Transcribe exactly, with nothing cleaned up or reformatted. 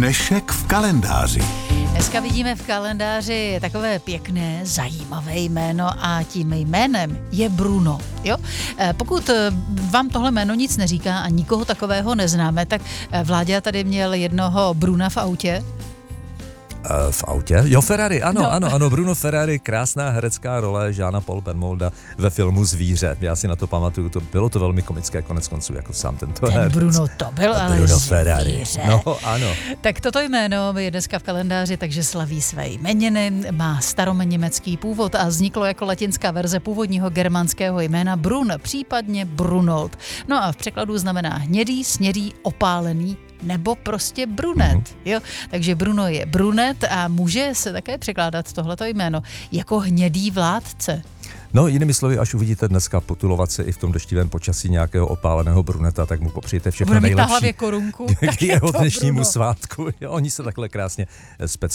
Dnešek v kalendáři. Dneska vidíme v kalendáři takové pěkné, zajímavé jméno a tím jménem je Bruno. Jo? Pokud vám tohle jméno nic neříká a nikoho takového neznáme, tak Vláďa tady měl jednoho Bruna v autě. Uh, v autě? Jo, Ferrari, ano, no. ano, ano, Bruno Ferrari, krásná herecká role Jeana Paul Belmolda ve filmu Zvíře. Já si na to pamatuju, to bylo to velmi komické, konec konců, jako sám tento Ten herec. Bruno to byl, ale Bruno Ferrari. No, ano. Tak toto jméno je dneska v kalendáři, takže slaví své jmeniny, má staroněmecký původ a vzniklo jako latinská verze původního germánského jména Brun, případně Brunold. No a v překladu znamená hnědý, snědý, opálený, nebo prostě brunet. Mm-hmm. Jo? Takže Bruno je brunet a může se také překládat tohleto jméno jako hnědý vládce. No, jinými slovy, až uvidíte dneska potulovat se i v tom deštivém počasí nějakého opáleného bruneta, tak mu popřejte všechno nejlepší. nejlepší Bude mít na hlavě korunku. k jeho dnešnímu Bruno. svátku. Jo, oni se takhle krásně speciálně